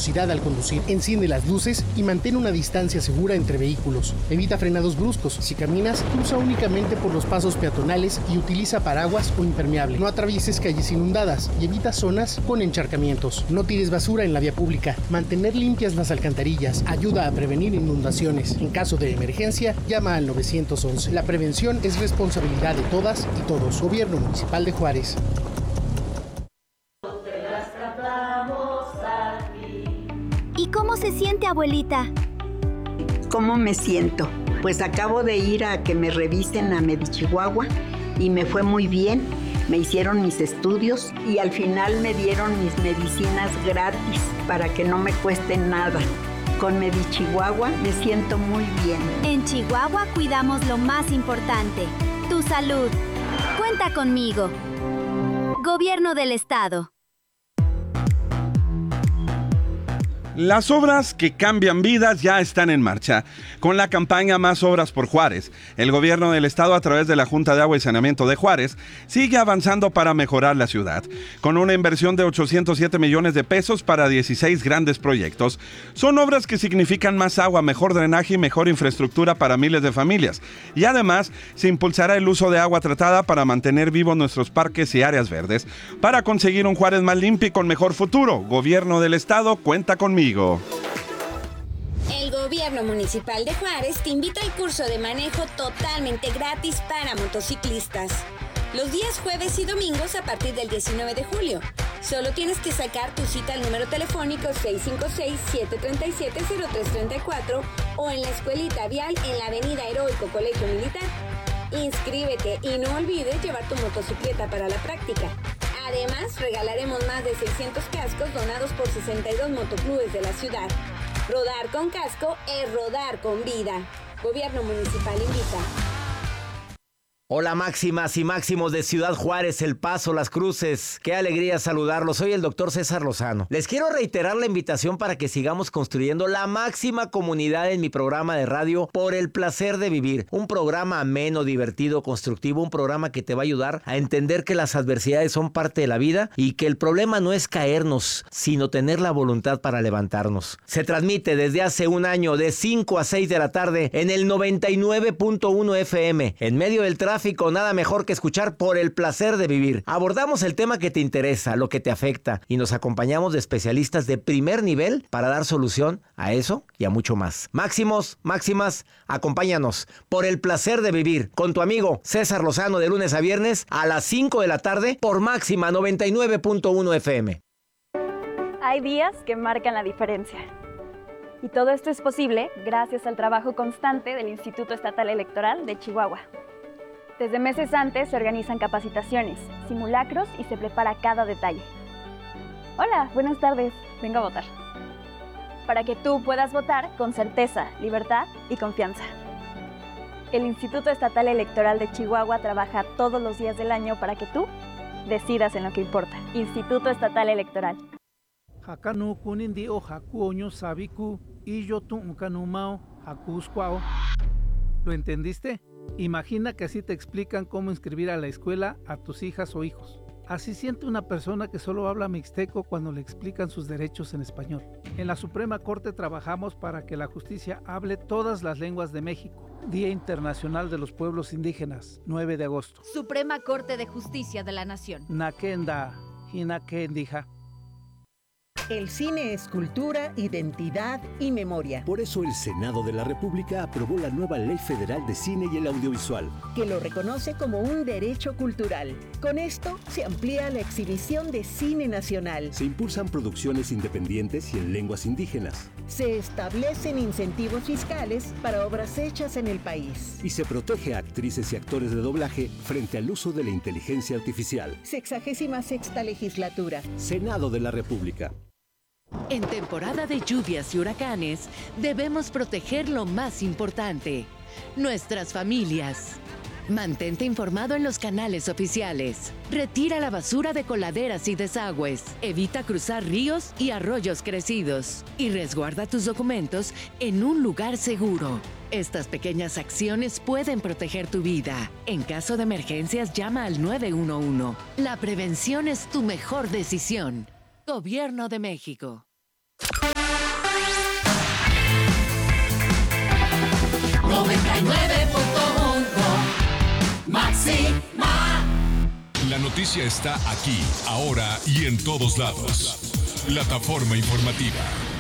velocidad al conducir. Enciende las luces y mantén una distancia segura entre vehículos. Evita frenados bruscos. Si caminas, cruza únicamente por los pasos peatonales y utiliza paraguas o impermeable. No atravieses calles inundadas y evita zonas con encharcamientos. No tires basura en la vía pública. Mantener limpias las alcantarillas ayuda a prevenir inundaciones. En caso de emergencia, llama al 911. La prevención es responsabilidad de todas y todos. Gobierno Municipal de Juárez. ¿Y cómo se siente, abuelita? ¿Cómo me siento? Pues acabo de ir a que me revisen a Medichihuahua y me fue muy bien. Me hicieron mis estudios y al final me dieron mis medicinas gratis para que no me cueste nada. Con Medichihuahua me siento muy bien. En Chihuahua cuidamos lo más importante, tu salud. Cuenta conmigo. Gobierno del Estado. Las obras que cambian vidas ya están en marcha. Con la campaña Más Obras por Juárez, el gobierno del estado, a través de la Junta de Agua y Saneamiento de Juárez, sigue avanzando para mejorar la ciudad. Con una inversión de 807 millones de pesos para 16 grandes proyectos. Son obras que significan más agua, mejor drenaje y mejor infraestructura para miles de familias. Y además, se impulsará el uso de agua tratada para mantener vivos nuestros parques y áreas verdes, para conseguir un Juárez más limpio y con mejor futuro. Gobierno del estado, cuenta conmigo. El Gobierno Municipal de Juárez te invita al curso de manejo totalmente gratis para motociclistas. Los días jueves y domingos a partir del 19 de julio. Solo tienes que sacar tu cita al número telefónico 656-737-0334 o en la Escuelita Vial en la Avenida Heroico Colegio Militar. Inscríbete y no olvides llevar tu motocicleta para la práctica. Además, regalaremos más de 600 cascos donados por 62 motoclubes de la ciudad. Rodar con casco es rodar con vida. Gobierno Municipal invita. Hola máximas y máximos de Ciudad Juárez, El Paso, Las Cruces. Qué alegría saludarlos. Soy el doctor César Lozano. Les quiero reiterar la invitación para que sigamos construyendo la máxima comunidad en mi programa de radio Por el Placer de Vivir. Un programa ameno, divertido, constructivo. Un programa que te va a ayudar a entender que las adversidades son parte de la vida y que el problema no es caernos, sino tener la voluntad para levantarnos. Se transmite desde hace un año de 5 a 6 de la tarde en el 99.1 FM. En medio del tráfico, nada mejor que escuchar Por el Placer de Vivir. Abordamos el tema que te interesa, lo que te afecta, y nos acompañamos de especialistas de primer nivel para dar solución a eso y a mucho más. Máximos, máximas, acompáñanos. Por el Placer de Vivir, con tu amigo César Lozano, de lunes a viernes a las 5 de la tarde por Máxima 99.1 FM. Hay días que marcan la diferencia. Y todo esto es posible gracias al trabajo constante del Instituto Estatal Electoral de Chihuahua. Desde meses antes se organizan capacitaciones, simulacros y se prepara cada detalle. Hola, buenas tardes, vengo a votar. Para que tú puedas votar con certeza, libertad y confianza. El Instituto Estatal Electoral de Chihuahua trabaja todos los días del año para que tú decidas en lo que importa. Instituto Estatal Electoral. ¿Lo entendiste? Imagina que así te explican cómo inscribir a la escuela a tus hijas o hijos. Así siente una persona que solo habla mixteco cuando le explican sus derechos en español. En la Suprema Corte trabajamos para que la justicia hable todas las lenguas de México. Día Internacional de los Pueblos Indígenas, 9 de agosto. Suprema Corte de Justicia de la Nación. Nakenda, Hinakendija. El cine es cultura, identidad y memoria. Por eso el Senado de la República aprobó la nueva Ley Federal de Cine y el Audiovisual, que lo reconoce como un derecho cultural. Con esto se amplía la exhibición de cine nacional. Se impulsan producciones independientes y en lenguas indígenas. Se establecen incentivos fiscales para obras hechas en el país. Y se protege a actrices y actores de doblaje frente al uso de la inteligencia artificial. 66ª legislatura. Senado de la República. En temporada de lluvias y huracanes, debemos proteger lo más importante, nuestras familias. Mantente informado en los canales oficiales. Retira la basura de coladeras y desagües. Evita cruzar ríos y arroyos crecidos. Y resguarda tus documentos en un lugar seguro. Estas pequeñas acciones pueden proteger tu vida. En caso de emergencias, llama al 911. La prevención es tu mejor decisión. Gobierno de México. La noticia está aquí, ahora y en todos lados. Plataforma informativa.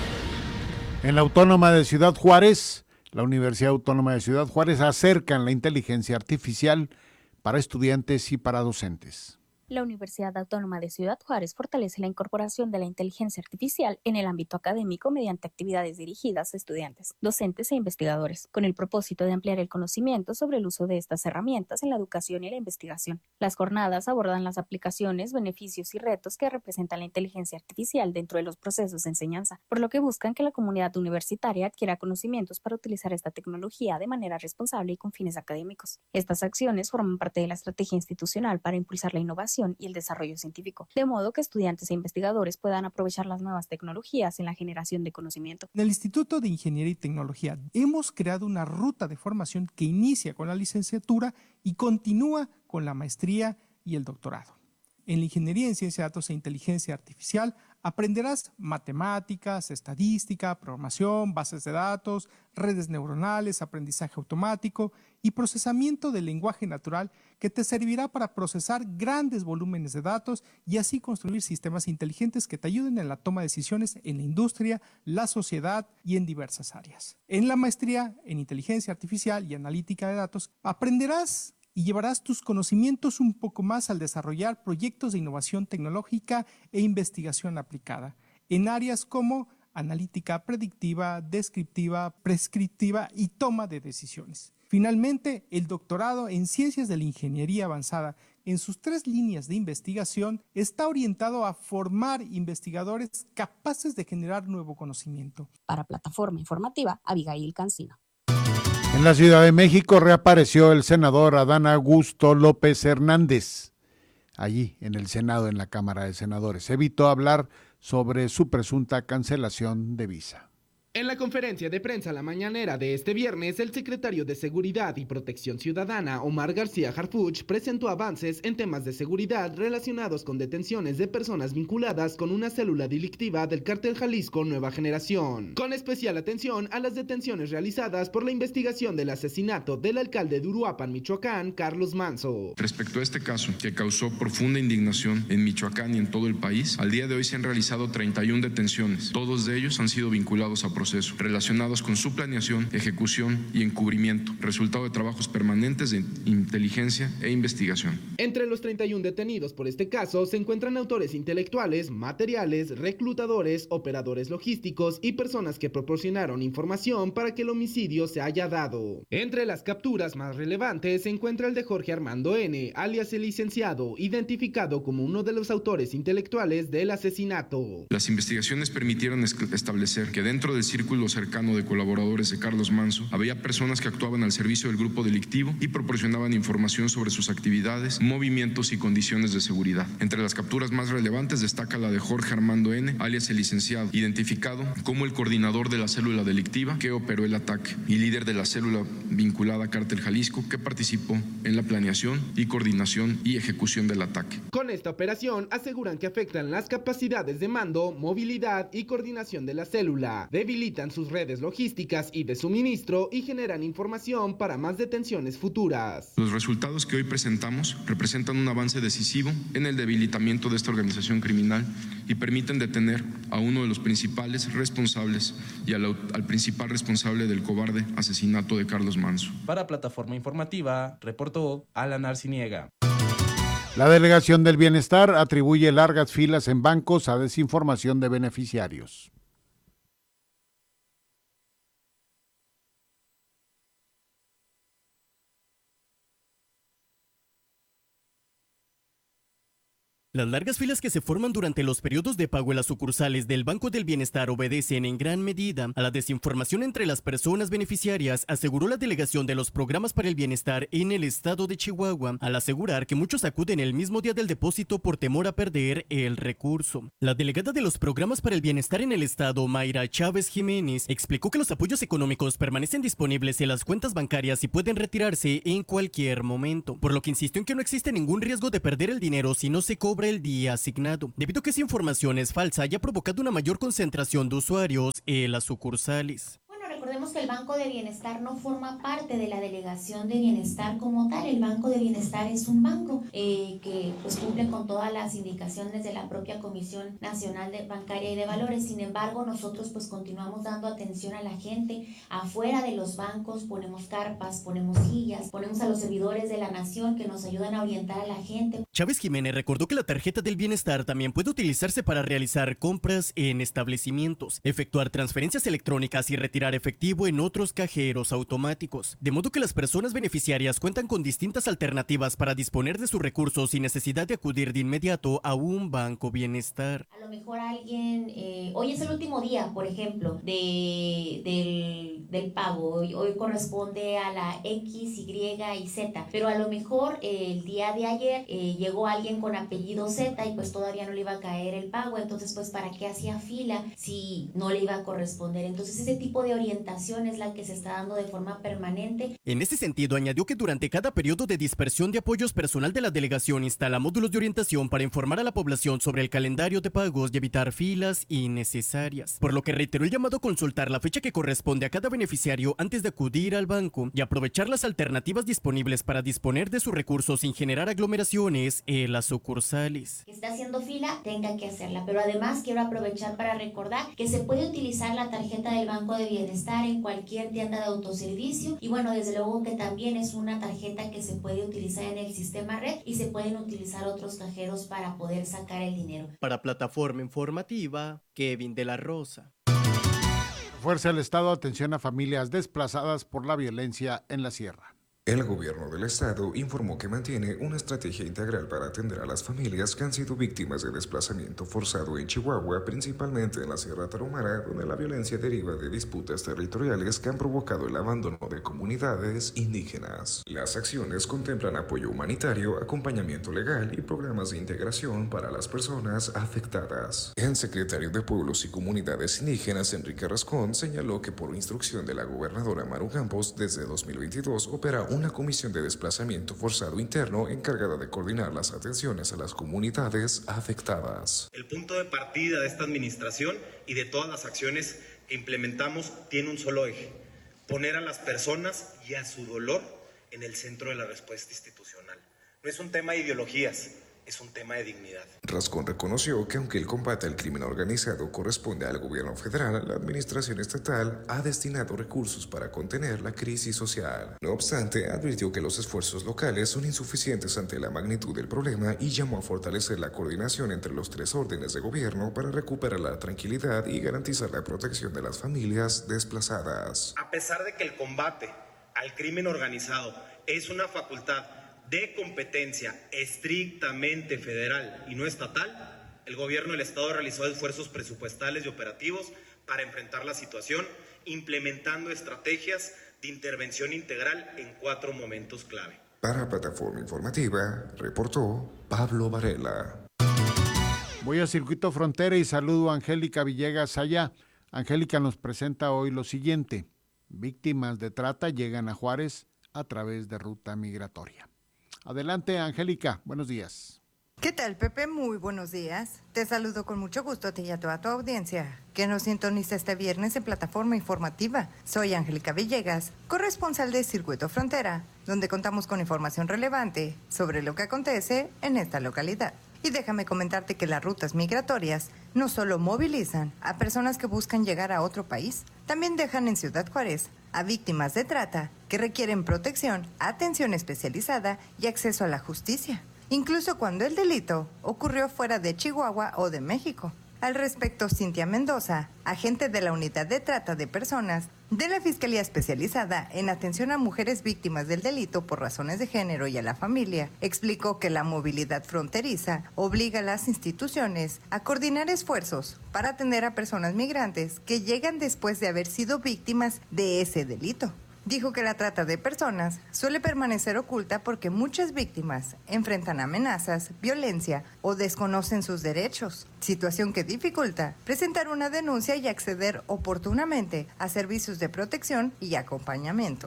En la Autónoma de Ciudad Juárez, la Universidad Autónoma de Ciudad Juárez acercan la inteligencia artificial para estudiantes y para docentes. La Universidad Autónoma de Ciudad Juárez fortalece la incorporación de la inteligencia artificial en el ámbito académico mediante actividades dirigidas a estudiantes, docentes e investigadores, con el propósito de ampliar el conocimiento sobre el uso de estas herramientas en la educación y la investigación. Las jornadas abordan las aplicaciones, beneficios y retos que representa la inteligencia artificial dentro de los procesos de enseñanza, por lo que buscan que la comunidad universitaria adquiera conocimientos para utilizar esta tecnología de manera responsable y con fines académicos. Estas acciones forman parte de la estrategia institucional para impulsar la innovación y el desarrollo científico, de modo que estudiantes e investigadores puedan aprovechar las nuevas tecnologías en la generación de conocimiento. En el Instituto de Ingeniería y Tecnología hemos creado una ruta de formación que inicia con la licenciatura y continúa con la maestría y el doctorado. En la Ingeniería en Ciencia de Datos e Inteligencia Artificial aprenderás matemáticas, estadística, programación, bases de datos, redes neuronales, aprendizaje automático y procesamiento del lenguaje natural que te servirá para procesar grandes volúmenes de datos y así construir sistemas inteligentes que te ayuden en la toma de decisiones en la industria, la sociedad y en diversas áreas. En la maestría en Inteligencia Artificial y Analítica de Datos aprenderás y llevarás tus conocimientos un poco más al desarrollar proyectos de innovación tecnológica e investigación aplicada en áreas como analítica predictiva, descriptiva, prescriptiva y toma de decisiones. Finalmente, el doctorado en Ciencias de la Ingeniería Avanzada, en sus 3 líneas de investigación, está orientado a formar investigadores capaces de generar nuevo conocimiento. Para Plataforma Informativa, Abigail Cancino. En la Ciudad de México reapareció el senador Adán Augusto López Hernández, allí en el Senado, en la Cámara de Senadores. Evitó hablar sobre su presunta cancelación de visa. En la conferencia de prensa la mañanera de este viernes, el secretario de Seguridad y Protección Ciudadana, Omar García Harfuch, presentó avances en temas de seguridad relacionados con detenciones de personas vinculadas con una célula delictiva del Cártel Jalisco Nueva Generación, con especial atención a las detenciones realizadas por la investigación del asesinato del alcalde de Uruapan, Michoacán, Carlos Manzo. Respecto a este caso, que causó profunda indignación en Michoacán y en todo el país, al día de hoy se han realizado 31 detenciones. Todos de ellos han sido vinculados a procesos relacionados con su planeación, ejecución y encubrimiento, resultado de trabajos permanentes de inteligencia e investigación. Entre los 31 detenidos por este caso se encuentran autores intelectuales, materiales, reclutadores, operadores logísticos y personas que proporcionaron información para que el homicidio se haya dado. Entre las capturas más relevantes se encuentra el de Jorge Armando N., alias el licenciado, identificado como uno de los autores intelectuales del asesinato. Las investigaciones permitieron establecer que dentro del círculo cercano de colaboradores de Carlos Manzo había personas que actuaban al servicio del grupo delictivo y proporcionaban información sobre sus actividades, movimientos y condiciones de seguridad. Entre las capturas más relevantes destaca la de Jorge Armando N., alias el licenciado, identificado como el coordinador de la célula delictiva que operó el ataque y líder de la célula vinculada a Cártel Jalisco que participó en la planeación y coordinación y ejecución del ataque. Con esta operación aseguran que afectan las capacidades de mando, movilidad y coordinación de la célula, debilitan sus redes logísticas y de suministro y generan información para más detenciones futuras. Los resultados que hoy presentamos representan un avance decisivo en el debilitamiento de esta organización criminal y permiten detener a uno de los principales responsables y al principal responsable del cobarde asesinato de Carlos Manzo. Para Plataforma Informativa, reportó Alan Arciniega. La Delegación del Bienestar atribuye largas filas en bancos a desinformación de beneficiarios. Las largas filas que se forman durante los periodos de pago en las sucursales del Banco del Bienestar obedecen en gran medida a la desinformación entre las personas beneficiarias, aseguró la delegación de los programas para el bienestar en el estado de Chihuahua, al asegurar que muchos acuden el mismo día del depósito por temor a perder el recurso. La delegada de los programas para el bienestar en el estado, Mayra Chávez Jiménez, explicó que los apoyos económicos permanecen disponibles en las cuentas bancarias y pueden retirarse en cualquier momento, por lo que insistió en que no existe ningún riesgo de perder el dinero si no se cobra el día asignado, debido a que esa información es falsa y ha provocado una mayor concentración de usuarios en las sucursales. Bueno, recordemos Recordemos que el Banco de Bienestar no forma parte de la Delegación de Bienestar como tal. El Banco de Bienestar es un banco que pues cumple con todas las indicaciones de la propia Comisión Nacional Bancaria y de Valores. Sin embargo, nosotros pues continuamos dando atención a la gente afuera de los bancos, ponemos carpas, ponemos sillas, ponemos a los servidores de la nación que nos ayudan a orientar a la gente. Chávez Jiménez recordó que la tarjeta del bienestar también puede utilizarse para realizar compras en establecimientos, efectuar transferencias electrónicas y retirar efectivo en otros cajeros automáticos, de modo que las personas beneficiarias cuentan con distintas alternativas para disponer de sus recursos sin necesidad de acudir de inmediato a un banco bienestar. A lo mejor alguien, hoy es el último día, por ejemplo, del pago, hoy corresponde a la X, Y y Z, pero a lo mejor el día de ayer llegó alguien con apellido Z y pues todavía no le iba a caer el pago, entonces pues ¿para qué hacía fila si no le iba a corresponder? Entonces ese tipo de orientación es la que se está dando de forma permanente. En este sentido, añadió que durante cada periodo de dispersión de apoyos, personal de la delegación instala módulos de orientación para informar a la población sobre el calendario de pagos y evitar filas innecesarias, por lo que reiteró el llamado a consultar la fecha que corresponde a cada beneficiario antes de acudir al banco y aprovechar las alternativas disponibles para disponer de sus recursos sin generar aglomeraciones en las sucursales. Que está haciendo fila, tenga que hacerla, pero además quiero aprovechar para recordar que se puede utilizar la tarjeta del Banco de Bienestar en cualquier tienda de autoservicio y bueno, desde luego que también es una tarjeta que se puede utilizar en el sistema red y se pueden utilizar otros cajeros para poder sacar el dinero. Para Plataforma Informativa, Kevin de la Rosa. Fuerza el Estado atención a familias desplazadas por la violencia en la sierra. El gobierno del estado informó que mantiene una estrategia integral para atender a las familias que han sido víctimas de desplazamiento forzado en Chihuahua, principalmente en la Sierra Tarahumara, donde la violencia deriva de disputas territoriales que han provocado el abandono de comunidades indígenas. Las acciones contemplan apoyo humanitario, acompañamiento legal y programas de integración para las personas afectadas. El secretario de Pueblos y Comunidades Indígenas, Enrique Rascón, señaló que por instrucción de la gobernadora Maru Campos, desde 2022 opera una comisión de desplazamiento forzado interno encargada de coordinar las atenciones a las comunidades afectadas. El punto de partida de esta administración y de todas las acciones que implementamos tiene un solo eje: poner a las personas y a su dolor en el centro de la respuesta institucional. No es un tema de ideologías, es un tema de dignidad. Rascón reconoció que aunque el combate al crimen organizado corresponde al gobierno federal, la administración estatal ha destinado recursos para contener la crisis social. No obstante, advirtió que los esfuerzos locales son insuficientes ante la magnitud del problema y llamó a fortalecer la coordinación entre los tres órdenes de gobierno para recuperar la tranquilidad y garantizar la protección de las familias desplazadas. A pesar de que el combate al crimen organizado es una facultad de competencia estrictamente federal y no estatal, el gobierno del estado realizó esfuerzos presupuestales y operativos para enfrentar la situación, implementando estrategias de intervención integral en 4 momentos clave. Para Plataforma Informativa, reportó Pablo Varela. Voy a Circuito Frontera y saludo a Angélica Villegas allá. Angélica nos presenta hoy lo siguiente: víctimas de trata llegan a Juárez a través de ruta migratoria. Adelante, Angélica, buenos días. ¿Qué tal, Pepe? Muy buenos días. Te saludo con mucho gusto a ti y a toda tu audiencia que nos sintoniza este viernes en Plataforma Informativa. Soy Angélica Villegas, corresponsal de Circuito Frontera, donde contamos con información relevante sobre lo que acontece en esta localidad. Y déjame comentarte que las rutas migratorias no solo movilizan a personas que buscan llegar a otro país, también dejan en Ciudad Juárez a víctimas de trata que requieren protección, atención especializada y acceso a la justicia, incluso cuando el delito ocurrió fuera de Chihuahua o de México. Al respecto, Cintia Mendoza, agente de la Unidad de Trata de Personas de la Fiscalía Especializada en Atención a Mujeres Víctimas del Delito por Razones de Género y a la Familia, explicó que la movilidad fronteriza obliga a las instituciones a coordinar esfuerzos para atender a personas migrantes que llegan después de haber sido víctimas de ese delito. Dijo que la trata de personas suele permanecer oculta porque muchas víctimas enfrentan amenazas, violencia o desconocen sus derechos, situación que dificulta presentar una denuncia y acceder oportunamente a servicios de protección y acompañamiento.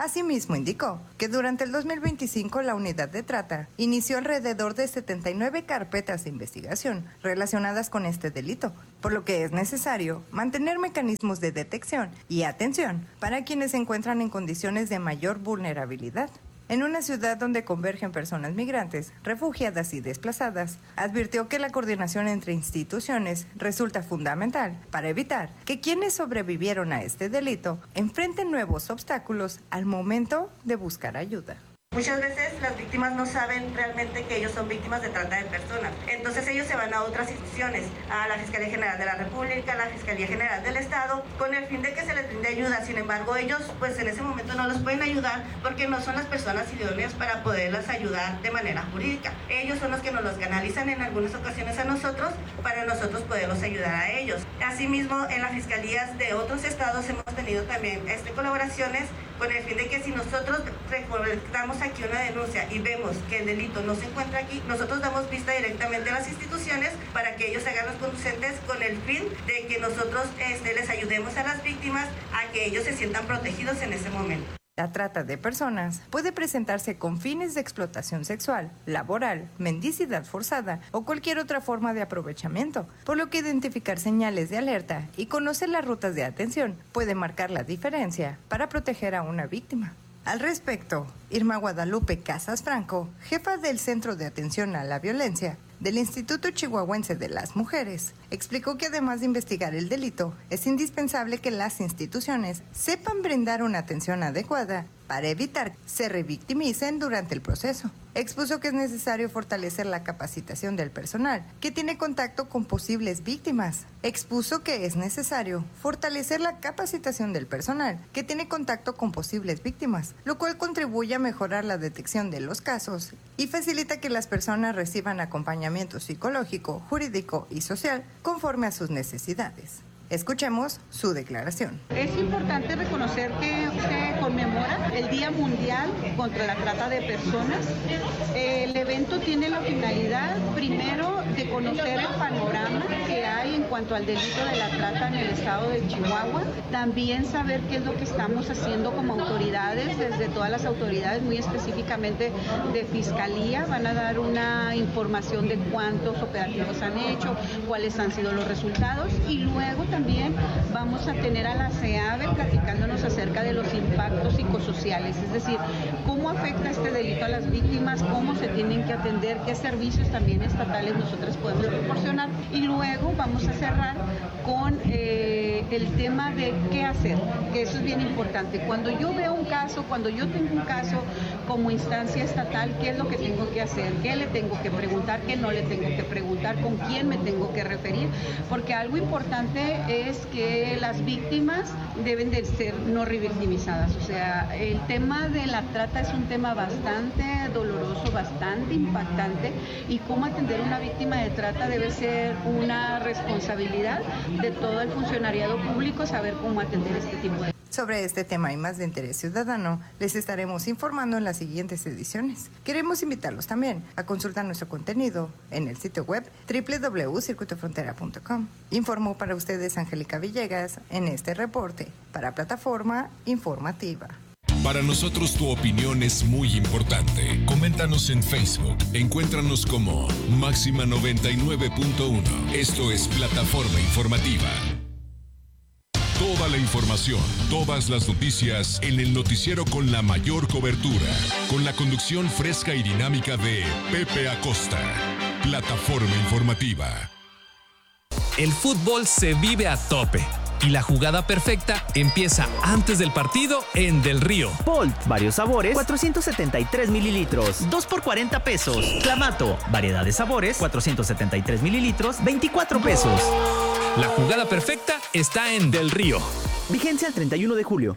Asimismo, indicó que durante el 2025 la unidad de trata inició alrededor de 79 carpetas de investigación relacionadas con este delito, por lo que es necesario mantener mecanismos de detección y atención para quienes se encuentran en condiciones de mayor vulnerabilidad. En una ciudad donde convergen personas migrantes, refugiadas y desplazadas, advirtió que la coordinación entre instituciones resulta fundamental para evitar que quienes sobrevivieron a este delito enfrenten nuevos obstáculos al momento de buscar ayuda. Muchas veces las víctimas no saben realmente que ellos son víctimas de trata de personas. Entonces ellos se van a otras instituciones, a la Fiscalía General de la República, a la Fiscalía General del Estado, con el fin de que se les brinde ayuda. Sin embargo, ellos pues en ese momento no los pueden ayudar porque no son las personas idóneas para poderlas ayudar de manera jurídica. Ellos son los que nos los canalizan en algunas ocasiones a nosotros para nosotros poderlos ayudar a ellos. Asimismo, en las fiscalías de otros estados hemos tenido también colaboraciones con el fin de que si nosotros recolectamos aquí una denuncia y vemos que el delito no se encuentra aquí, nosotros damos vista directamente a las instituciones para que ellos hagan los conducentes con el fin de que nosotros les ayudemos a las víctimas a que ellos se sientan protegidos en ese momento. La trata de personas puede presentarse con fines de explotación sexual, laboral, mendicidad forzada o cualquier otra forma de aprovechamiento, por lo que identificar señales de alerta y conocer las rutas de atención puede marcar la diferencia para proteger a una víctima. Al respecto, Irma Guadalupe Casas Franco, jefa del Centro de Atención a la Violencia del Instituto Chihuahuense de las Mujeres, explicó que además de investigar el delito, es indispensable que las instituciones sepan brindar una atención adecuada para evitar que se revictimicen durante el proceso. Expuso que es necesario fortalecer la capacitación del personal que tiene contacto con posibles víctimas. Expuso que es necesario fortalecer la capacitación del personal que tiene contacto con posibles víctimas, lo cual contribuye a mejorar la detección de los casos y facilita que las personas reciban acompañamiento psicológico, jurídico y social conforme a sus necesidades. Escuchemos su declaración. Es importante reconocer que se conmemora el Día Mundial contra la Trata de Personas. El evento tiene la finalidad, primero, de conocer el panorama que hay en cuanto al delito de la trata en el estado de Chihuahua. También saber qué es lo que estamos haciendo como autoridades, desde todas las autoridades, muy específicamente de Fiscalía. Van a dar una información de cuántos operativos han hecho, cuáles han sido los resultados y luego también vamos a tener a la CEAVE platicándonos acerca de los impactos psicosociales, es decir, cómo afecta este delito a las víctimas, cómo se tienen que atender, qué servicios también estatales nosotros podemos proporcionar y luego vamos a cerrar con el tema de qué hacer, que eso es bien importante. Cuando yo veo un caso, cuando yo tengo un caso como instancia estatal, ¿qué es lo que tengo que hacer? ¿Qué le tengo que preguntar? ¿Qué no le tengo que preguntar? ¿Con quién me tengo que referir? Porque algo importante es que las víctimas deben de ser no revictimizadas. O sea, el tema de la trata es un tema bastante doloroso, bastante impactante y cómo atender a una víctima de trata debe ser una responsabilidad de todo el funcionariado público, saber cómo atender este tipo de... Sobre este tema y más de interés ciudadano, les estaremos informando en las siguientes ediciones. Queremos invitarlos también a consultar nuestro contenido en el sitio web www.circuitofrontera.com. Informó para ustedes Angélica Villegas en este reporte para Plataforma Informativa. Para nosotros tu opinión es muy importante. Coméntanos en Facebook. Encuéntranos como Máxima 99.1. Esto es Plataforma Informativa. Toda la información, todas las noticias en el noticiero con la mayor cobertura, con la conducción fresca y dinámica de Pepe Acosta. Plataforma Informativa. El fútbol se vive a tope y la jugada perfecta empieza antes del partido en Del Río. Bolt, varios sabores, 473 mililitros, 2 por 40 pesos. Clamato, variedad de sabores, 473 mililitros, 24 pesos. La jugada perfecta está en Del Río. Vigencia el 31 de julio.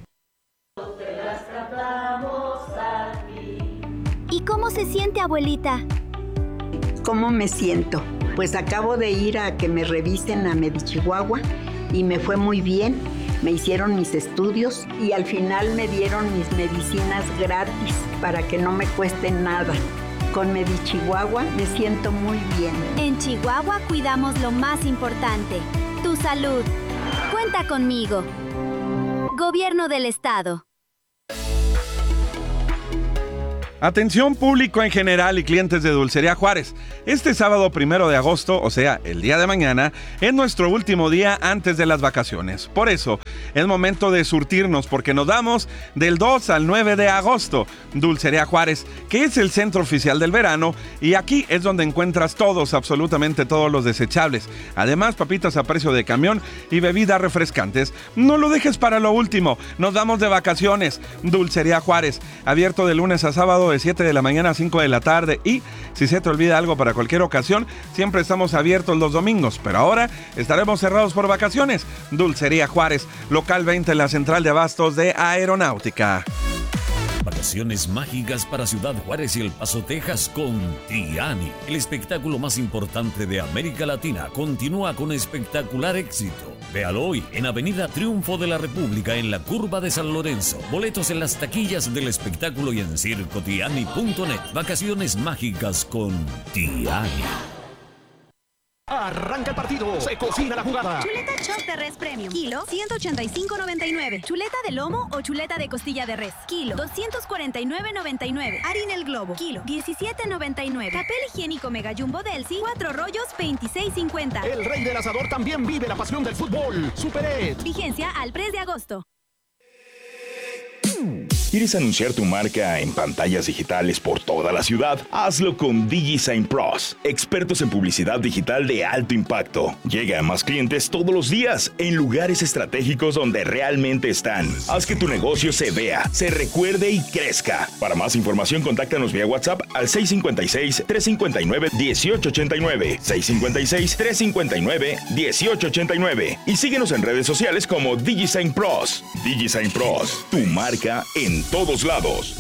¿Y cómo se siente, abuelita? ¿Cómo me siento? Pues acabo de ir a que me revisen a Medichihuahua y me fue muy bien. Me hicieron mis estudios y al final me dieron mis medicinas gratis para que no me cueste nada. Con Medichihuahua me siento muy bien. En Chihuahua cuidamos lo más importante, tu salud. Cuenta conmigo. Gobierno del Estado. Atención público en general y clientes de Dulcería Juárez. Este sábado 1 de agosto, o sea, el día de mañana, es nuestro último día antes de las vacaciones. Por eso, es momento de surtirnos porque nos damos del 2 al 9 de agosto. Dulcería Juárez, que es el centro oficial del verano, y aquí es donde encuentras absolutamente todos los desechables. Además, papitas a precio de camión y bebidas refrescantes. No lo dejes para lo último. Nos damos de vacaciones. Dulcería Juárez, abierto de lunes a sábado de 7 de la mañana a 5 de la tarde, y si se te olvida algo para cualquier ocasión, siempre estamos abiertos los domingos, pero ahora estaremos cerrados por vacaciones. Dulcería Juárez, local 20 en la central de abastos de Aeronáutica. Vacaciones mágicas para Ciudad Juárez y El Paso, Texas con Tiani. El espectáculo más importante de América Latina continúa con espectacular éxito. Véalo hoy en Avenida Triunfo de la República en la curva de San Lorenzo. Boletos en las taquillas del espectáculo y en circotiani.net. Vacaciones mágicas con Tiani. Arranca el partido, se cocina la jugada. Chuleta Choc de Res Premium, kilo 185.99. Chuleta de lomo o chuleta de costilla de res, kilo 249.99. Harina El Globo, kilo 17.99. Papel higiénico Mega Jumbo Delci, 4 rollos 26.50. El rey del asador también vive la pasión del fútbol. Super-Ed. Vigencia al 3 de agosto. ¿Quieres anunciar tu marca en pantallas digitales por toda la ciudad? Hazlo con DigiSign Pros, expertos en publicidad digital de alto impacto. Llega a más clientes todos los días, en lugares estratégicos donde realmente están. Haz que tu negocio se vea, se recuerde y crezca. Para más información, contáctanos vía WhatsApp al 656-359-1889. 656-359-1889. Y síguenos en redes sociales como DigiSign Pros. DigiSign Pros, tu marca en todos lados.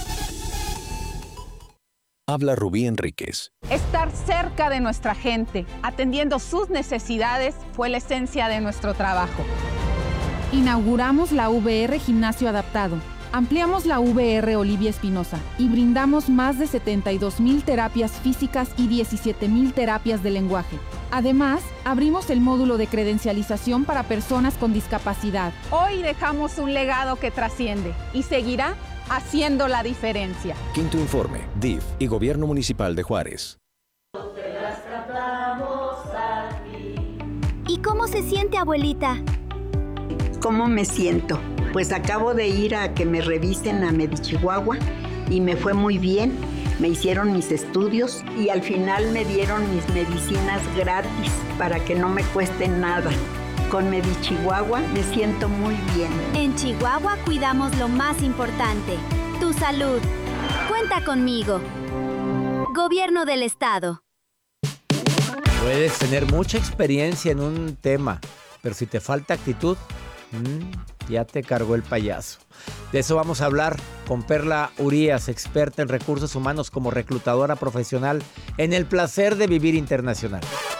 Habla Rubí Enríquez. Estar cerca de nuestra gente, atendiendo sus necesidades, fue la esencia de nuestro trabajo. Inauguramos la VR Gimnasio Adaptado, ampliamos la VR Olivia Espinosa y brindamos más de 72,000 terapias físicas y 17,000 terapias de lenguaje. Además, abrimos el módulo de credencialización para personas con discapacidad. Hoy dejamos un legado que trasciende y seguirá haciendo la diferencia. Quinto informe, DIF y Gobierno Municipal de Juárez. ¿Y cómo se siente, abuelita? ¿Cómo me siento? Pues acabo de ir a que me revisen a Medichihuahua y me fue muy bien. Me hicieron mis estudios y al final me dieron mis medicinas gratis para que no me cueste nada. Con Medichihuahua me siento muy bien. En Chihuahua cuidamos lo más importante, tu salud. Cuenta conmigo. Gobierno del Estado. Puedes tener mucha experiencia en un tema, pero si te falta actitud, ya te cargó el payaso. De eso vamos a hablar con Perla Urías, experta en recursos humanos como reclutadora profesional en El Placer de Vivir Internacional.